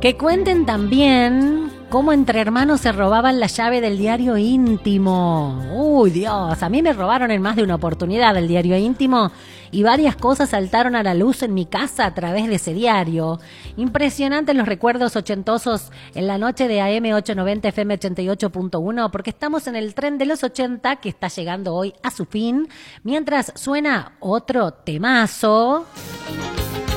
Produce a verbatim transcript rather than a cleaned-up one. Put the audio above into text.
Que cuenten también cómo entre hermanos se robaban la llave del diario íntimo. Uy, Dios, a mí me robaron en más de una oportunidad el diario íntimo y varias cosas saltaron a la luz en mi casa a través de ese diario. Impresionantes los recuerdos ochentosos en la noche de A M ochocientos noventa F M ochenta y ocho punto uno, porque estamos en el tren de los ochenta que está llegando hoy a su fin, mientras suena otro temazo.